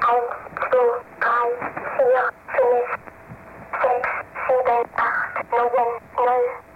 1, 2, 3, 4, 5, 6, 7, 8, 9, 0.